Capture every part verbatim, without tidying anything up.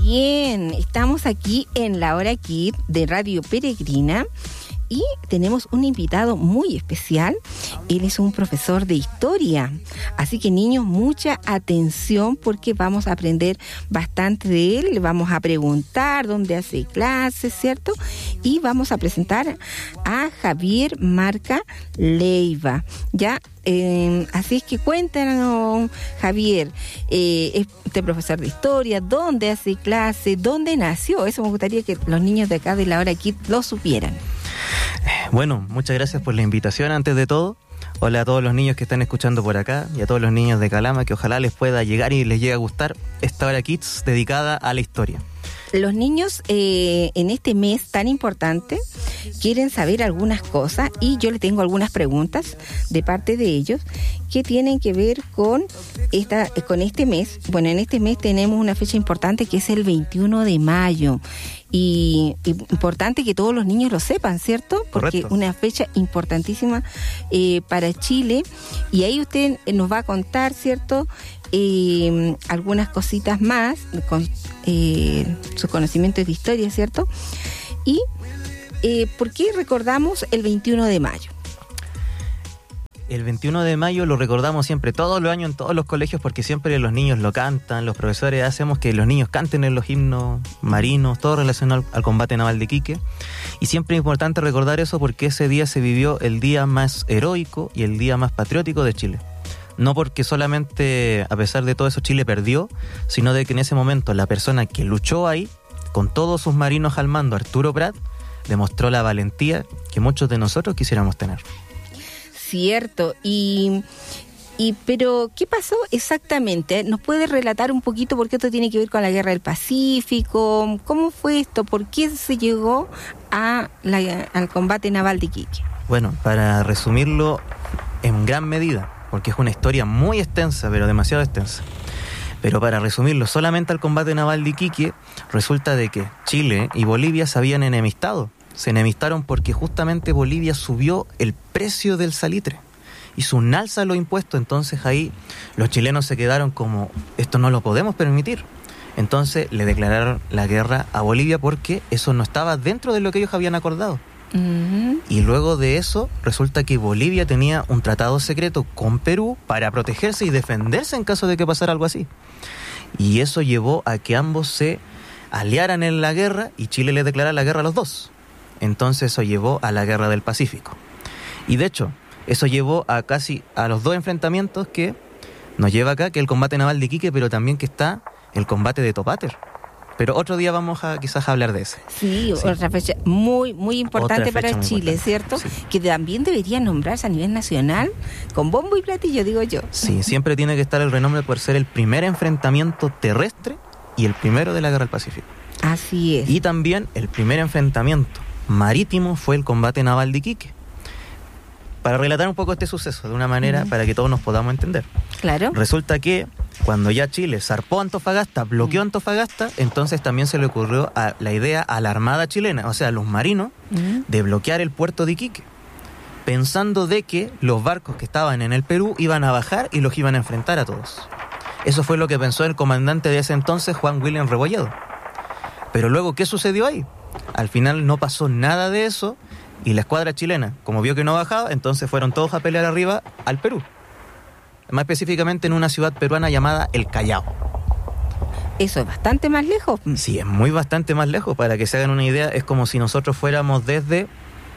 Bien, estamos aquí en la Hora Kids de Radio Peregrina y tenemos un invitado muy especial. Él es un profesor de historia, así que niños, mucha atención porque vamos a aprender bastante de él. Le vamos a preguntar dónde hace clases, ¿cierto? Y vamos a presentar a Javier Marca Leiva. Ya, eh, así es que cuéntanos, Javier, eh, este profesor de historia, dónde hace clase, dónde nació. Eso me gustaría que los niños de acá de la Hora Kids lo supieran. Bueno, muchas gracias por la invitación antes de todo. Hola a todos los niños que están escuchando por acá y a todos los niños de Calama, que ojalá les pueda llegar y les llegue a gustar esta Hora Kids dedicada a la historia. Los niños eh, en este mes tan importante quieren saber algunas cosas y yo les tengo algunas preguntas de parte de ellos que tienen que ver con esta con este mes. Bueno, en este mes tenemos una fecha importante que es el veintiuno de mayo. Y, y importante que todos los niños lo sepan, ¿cierto? Porque es una fecha importantísima eh, para Chile. Y ahí usted nos va a contar, ¿cierto? Eh, algunas cositas más, con eh, sus conocimientos de historia, ¿cierto? Y eh, ¿por qué recordamos el veintiuno de mayo? El veintiuno de mayo lo recordamos siempre, todos los años en todos los colegios, porque siempre los niños lo cantan, los profesores hacemos que los niños canten en los himnos marinos, todo relacionado al, al combate naval de Iquique. Y siempre es importante recordar eso porque ese día se vivió el día más heroico y el día más patriótico de Chile. No porque solamente, a pesar de todo eso, Chile perdió, sino de que en ese momento la persona que luchó ahí, con todos sus marinos al mando, Arturo Prat, demostró la valentía que muchos de nosotros quisiéramos tener. Cierto, y, y pero ¿qué pasó exactamente? ¿Nos puede relatar un poquito porque esto tiene que ver con la Guerra del Pacífico? ¿Cómo fue esto? ¿Por qué se llegó a la, al combate naval de Iquique? Bueno, para resumirlo en gran medida, porque es una historia muy extensa, pero demasiado extensa. Pero para resumirlo solamente al combate naval de Iquique, resulta de que Chile y Bolivia se habían enemistado. Se enemistaron porque justamente Bolivia subió el precio del salitre, hizo un alza a los impuestos. Entonces ahí los chilenos se quedaron como, esto no lo podemos permitir. Entonces le declararon la guerra a Bolivia porque eso no estaba dentro de lo que ellos habían acordado. Uh-huh. Y luego de eso resulta que Bolivia tenía un tratado secreto con Perú para protegerse y defenderse en caso de que pasara algo así. Y eso llevó a que ambos se aliaran en la guerra y Chile le declarara la guerra a los dos. Entonces eso llevó a la Guerra del Pacífico. Y de hecho, eso llevó a casi a los dos enfrentamientos que nos lleva acá, que es el combate naval de Iquique, pero también que está el combate de Topáter. Pero otro día vamos a quizás a hablar de ese. Sí, sí. Otra fecha muy muy importante para Chile, importante. ¿Cierto? Sí. Que también debería nombrarse a nivel nacional con bombo y platillo, digo yo. Sí, siempre tiene que estar el renombre por ser el primer enfrentamiento terrestre y el primero de la Guerra del Pacífico. Así es. Y también el primer enfrentamiento marítimo fue el combate naval de Iquique. Para relatar un poco este suceso de una manera uh-huh. para que todos nos podamos entender. Claro. Resulta que cuando ya Chile zarpó Antofagasta, bloqueó uh-huh. Antofagasta, entonces también se le ocurrió a la idea a la Armada chilena, o sea, a los marinos, uh-huh. de bloquear el puerto de Iquique, pensando de que los barcos que estaban en el Perú iban a bajar y los iban a enfrentar a todos. Eso fue lo que pensó el comandante de ese entonces, Juan William Rebolledo. Pero luego, ¿qué sucedió ahí? Al final no pasó nada de eso y la escuadra chilena, como vio que no bajaba, entonces fueron todos a pelear arriba al Perú. Más específicamente en una ciudad peruana llamada El Callao. ¿Eso es bastante más lejos? Sí, es muy bastante más lejos. Para que se hagan una idea, es como si nosotros fuéramos desde,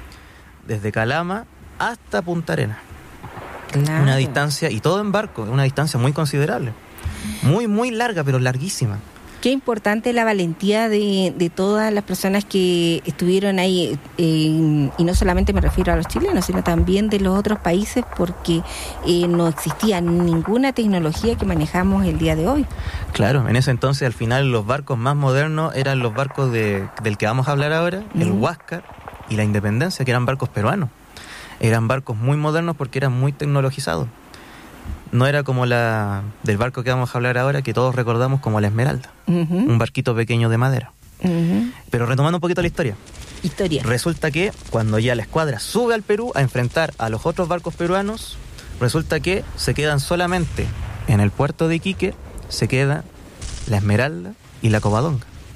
desde Calama hasta Punta Arenas. Claro. Una distancia, y todo en barco, una distancia muy considerable. Muy, muy larga, pero larguísima. Qué importante la valentía de, de todas las personas que estuvieron ahí, eh, y no solamente me refiero a los chilenos, sino también de los otros países, porque eh, no existía ninguna tecnología que manejamos el día de hoy. Claro, en ese entonces al final los barcos más modernos eran los barcos de, del que vamos a hablar ahora, mm. el Huáscar y la Independencia, que eran barcos peruanos. Eran barcos muy modernos porque eran muy tecnologizados. No era como la del barco que vamos a hablar ahora, que todos recordamos como la Esmeralda, uh-huh. un barquito pequeño de madera. Uh-huh. Pero retomando un poquito la historia. Historia. Resulta que cuando ya la escuadra sube al Perú a enfrentar a los otros barcos peruanos, resulta que se quedan solamente en el puerto de Iquique, se queda la Esmeralda y la Covadonga.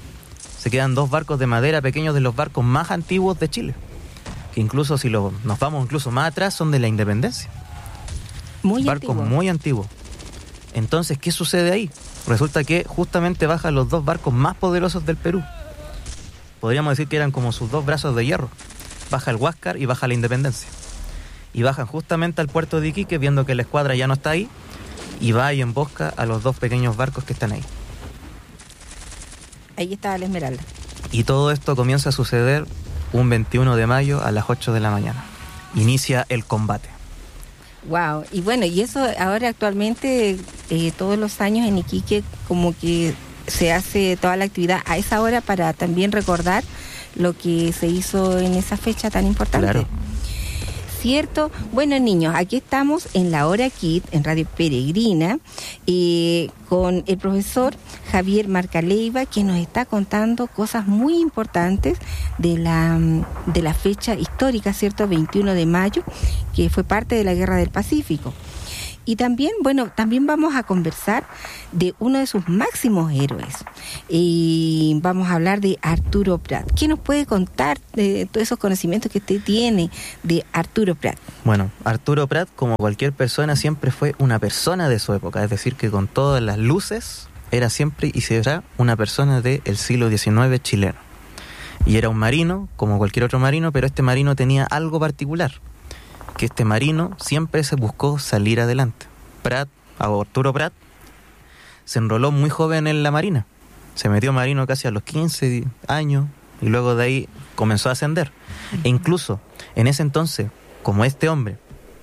se quedan dos barcos de madera pequeños de los barcos más antiguos de Chile, que incluso si lo, nos vamos incluso más atrás son de la independencia. Muy barcos antiguo. muy antiguos. Entonces, ¿qué sucede ahí? Resulta que justamente bajan los dos barcos más poderosos del Perú. Podríamos decir que eran como sus dos brazos de hierro. Baja el Huáscar y baja la Independencia. Y bajan justamente al puerto de Iquique, viendo que la escuadra ya no está ahí, y va y embosca a los dos pequeños barcos que están ahí. Ahí estaba la Esmeralda. Y todo esto comienza a suceder un veintiuno de mayo a las ocho de la mañana. Inicia el combate. Wow, y bueno, y eso ahora actualmente eh, todos los años en Iquique como que se hace toda la actividad a esa hora para también recordar lo que se hizo en esa fecha tan importante. Claro. ¿Cierto? Bueno, niños, aquí estamos en la Hora Kid, en Radio Peregrina, eh, con el profesor Javier Marcaleiva, que nos está contando cosas muy importantes de la, de la fecha histórica, ¿cierto? veintiuno de mayo, que fue parte de la Guerra del Pacífico. Y también, bueno, también vamos a conversar de uno de sus máximos héroes. Y vamos a hablar de Arturo Prat. ¿Qué nos puede contar de todos esos conocimientos que usted tiene de Arturo Prat? Bueno, Arturo Prat, como cualquier persona, siempre fue una persona de su época. Es decir, que con todas las luces, era siempre y será una persona del siglo diecinueve chileno. Y era un marino, como cualquier otro marino, pero este marino tenía algo particular. Que este marino siempre se buscó salir adelante. Prat, Arturo Prat, se enroló muy joven en la marina. Se metió marino casi a los quince años y luego de ahí comenzó a ascender. E incluso en ese entonces, como este hombre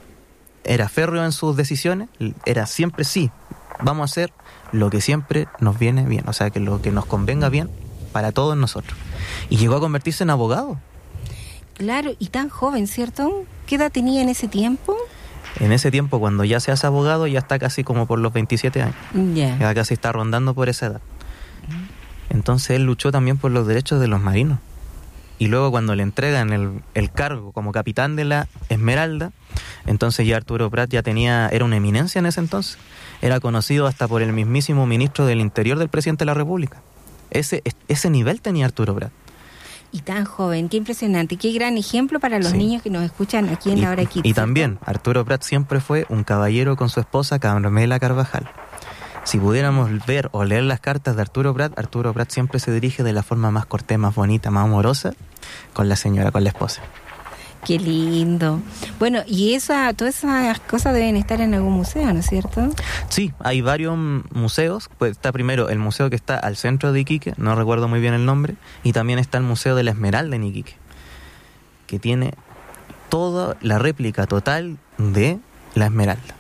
era férreo en sus decisiones, era siempre sí, vamos a hacer lo que siempre nos viene bien, o sea, que lo que nos convenga bien para todos nosotros. Y llegó a convertirse en abogado. Claro, y tan joven, ¿cierto? ¿Qué edad tenía en ese tiempo? En ese tiempo, cuando ya se hace abogado, ya está casi como por los veintisiete años. Ya. Ya casi está rondando por esa edad. Entonces él luchó también por los derechos de los marinos. Y luego cuando le entregan el, el cargo como capitán de la Esmeralda, entonces ya Arturo Prat ya tenía, era una eminencia en ese entonces. Era conocido hasta por el mismísimo ministro del Interior del presidente de la República. Ese, ese nivel tenía Arturo Prat. Y tan joven, qué impresionante, qué gran ejemplo para los Sí. niños que nos escuchan aquí en Y, la Hora Kids. y también, Arturo Prat siempre fue un caballero con su esposa Carmela Carvajal. Si pudiéramos ver o leer las cartas de Arturo Prat, Arturo Prat siempre se dirige de la forma más cortés, más bonita, más amorosa con la señora, con la esposa. Qué lindo. Bueno, y esa, todas esas cosas deben estar en algún museo, ¿no es cierto? Sí, hay varios museos. Pues está primero el museo que está al centro de Iquique, no recuerdo muy bien el nombre, y también está el Museo de la Esmeralda en Iquique, que tiene toda la réplica total de la Esmeralda.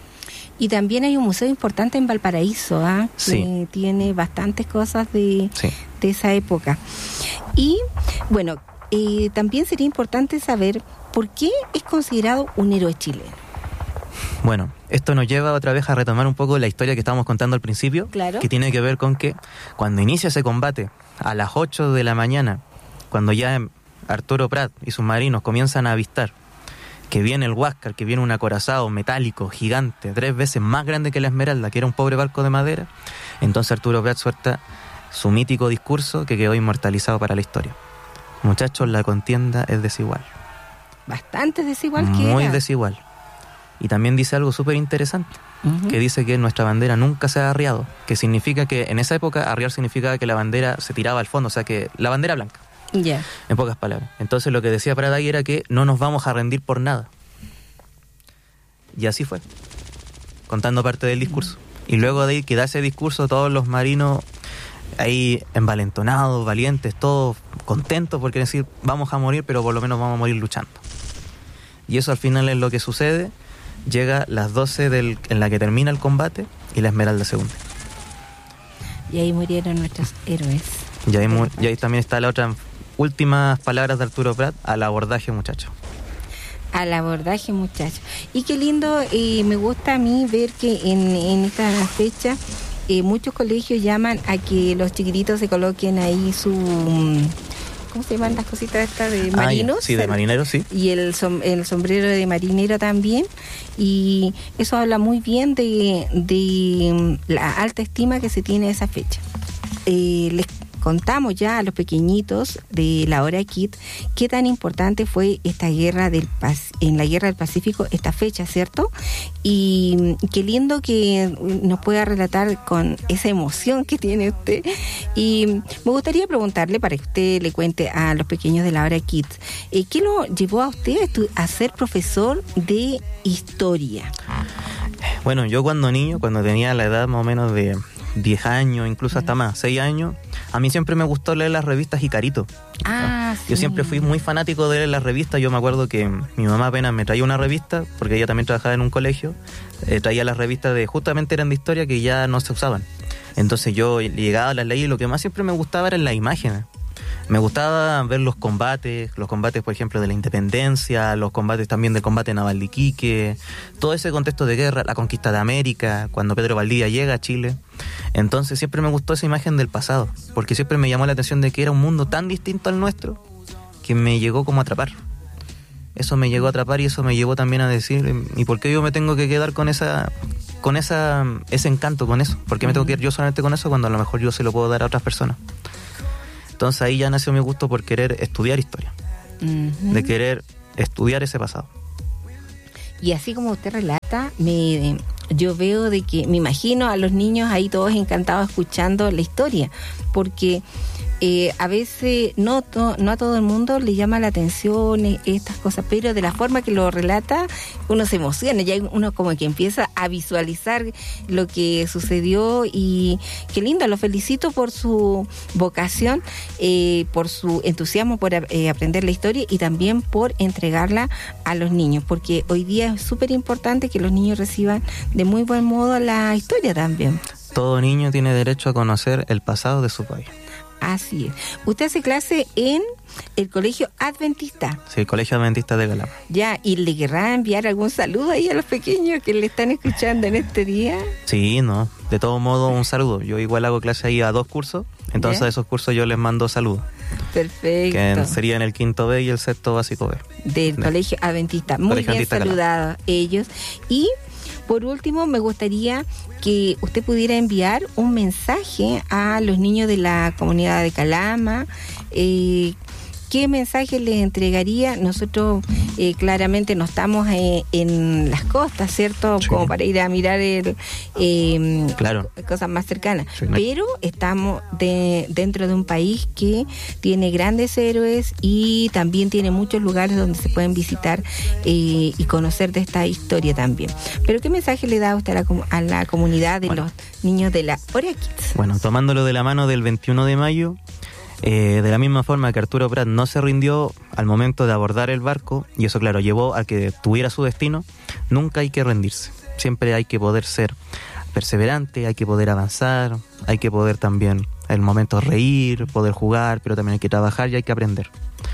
Y también hay un museo importante en Valparaíso, ¿ah? Sí. Que tiene bastantes cosas de, Sí. de esa época. Y, bueno, eh, también sería importante saber por qué es considerado un héroe chileno. Bueno, esto nos lleva otra vez a retomar un poco la historia que estábamos contando al principio, Claro. que tiene que ver con que cuando inicia ese combate a las ocho de la mañana, cuando ya Arturo Prat y sus marinos comienzan a avistar que viene el Huáscar, que viene un acorazado metálico gigante, tres veces más grande que la Esmeralda, que era un pobre barco de madera, entonces Arturo Prat suelta su mítico discurso que quedó inmortalizado para la historia. Muchachos, la contienda es desigual. Bastante desigual que Muy era. desigual. Y también dice algo súper interesante, Ujú. que dice que nuestra bandera nunca se ha arriado, que significa que en esa época arriar significaba que la bandera se tiraba al fondo, o sea que la bandera blanca, Ya. en pocas palabras. Entonces lo que decía Prat ahí era que no nos vamos a rendir por nada. Y así fue, contando parte del discurso. Y luego de ahí que da ese discurso, todos los marinos ahí envalentonados, valientes, todos contentos porque decir, vamos a morir, pero por lo menos vamos a morir luchando. Y eso al final es lo que sucede. Llega las doce del, en la que termina el combate y la Esmeralda se hunde. Y ahí murieron nuestros héroes. Y ahí, mu- y ahí también está la otra últimas palabras de Arturo Prat, al abordaje, muchachos. Al abordaje, muchachos. Y qué lindo, eh, me gusta a mí ver que en, en esta fecha eh, muchos colegios llaman a que los chiquititos se coloquen ahí su... ¿Cómo se llaman las cositas estas de marinos? Ah, ya. Sí, de marineros, sí. Y el, som- el sombrero de marinero también. Y eso habla muy bien de, de la alta estima que se tiene a esa fecha. Eh, les contamos ya a los pequeñitos de la Hora Kids qué tan importante fue esta guerra del en la Guerra del Pacífico, esta fecha, ¿cierto? Y qué lindo que nos pueda relatar con esa emoción que tiene usted. Y me gustaría preguntarle, para que usted le cuente a los pequeños de la Hora Kids, eh, ¿qué lo llevó a usted a, estu- a ser profesor de historia? Bueno, yo cuando niño, cuando tenía la edad más o menos de diez años, incluso hasta más, seis años, a mí siempre me gustó leer las revistas Jicarito. Ah, Yo sí. siempre fui muy fanático de leer las revistas. Yo me acuerdo que mi mamá apenas me traía una revista, porque ella también trabajaba en un colegio, eh, traía las revistas de, justamente eran de historia, que ya no se usaban. Entonces yo llegaba a las leyes y lo que más siempre me gustaba eran las imágenes. Me gustaba ver los combates, los combates, por ejemplo, de la independencia, los combates también del combate naval de Iquique, todo ese contexto de guerra, la conquista de América, cuando Pedro Valdivia llega a Chile. Entonces siempre me gustó esa imagen del pasado, porque siempre me llamó la atención de que era un mundo tan distinto al nuestro que me llegó como a atrapar. Eso me llegó a atrapar y eso me llevó también a decir, ¿y por qué yo me tengo que quedar con esa con esa ese encanto, con eso? ¿Por qué me tengo que ir yo solamente con eso cuando a lo mejor yo se lo puedo dar a otras personas? Entonces ahí ya nació mi gusto por querer estudiar historia, uh-huh. de querer estudiar ese pasado. Y así como usted relata, me, yo veo de que, me imagino a los niños ahí todos encantados escuchando la historia, porque eh, a veces no, to, no a todo el mundo le llama la atención estas cosas, pero de la forma que lo relata uno se emociona, ya uno como que empieza a visualizar lo que sucedió. Y qué lindo, lo felicito por su vocación, eh, por su entusiasmo por eh, aprender la historia y también por entregarla a los niños, porque hoy día es súper importante que los niños reciban de muy buen modo la historia también. Todo niño tiene derecho a conocer el pasado de su país. Así es. Usted hace clase en el Colegio Adventista. Sí, el Colegio Adventista de Calama. Ya, ¿y le querrá enviar algún saludo ahí a los pequeños que le están escuchando en este día? Sí, no, de todo modo un saludo. Yo igual hago clase ahí a dos cursos, entonces ¿ya? A esos cursos yo les mando saludos. Perfecto. Que serían el quinto B y el sexto básico B. Del Colegio Adventista. Muy Colegio bien Adventista saludados ellos. Y por último, me gustaría que usted pudiera enviar un mensaje a los niños de la comunidad de Calama. Eh, ¿Qué mensaje les entregaría? Nosotros eh, claramente no estamos eh, en las costas, ¿cierto? Sí. Como para ir a mirar el, eh, claro. cosas más cercanas. Sí, no. Pero estamos de, dentro de un país que tiene grandes héroes y también tiene muchos lugares donde se pueden visitar eh, y conocer de esta historia también. Pero ¿qué mensaje le da usted a la, a la comunidad de bueno. los niños de la Hora Kids? Bueno, tomándolo de la mano del veintiuno de mayo... Eh, de la misma forma que Arturo Prat no se rindió al momento de abordar el barco, y eso claro llevó a que tuviera su destino, nunca hay que rendirse, siempre hay que poder ser perseverante, hay que poder avanzar, hay que poder también en el momento reír, poder jugar, pero también hay que trabajar y hay que aprender.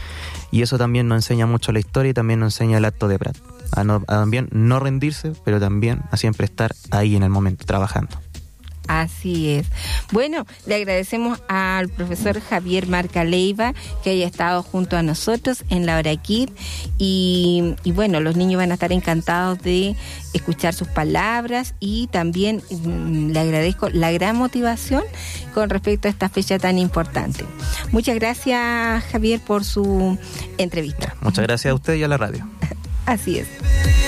Y eso también nos enseña mucho la historia y también nos enseña el acto de Prat, a, no, a también no rendirse, pero también a siempre estar ahí en el momento, trabajando. Así es. Bueno, le agradecemos al profesor Javier Marca Leiva que haya estado junto a nosotros en la Hora Kids y, y bueno, los niños van a estar encantados de escuchar sus palabras y también mmm, le agradezco la gran motivación con respecto a esta fecha tan importante. Muchas gracias, Javier, por su entrevista. Muchas gracias a usted y a la radio. Así es.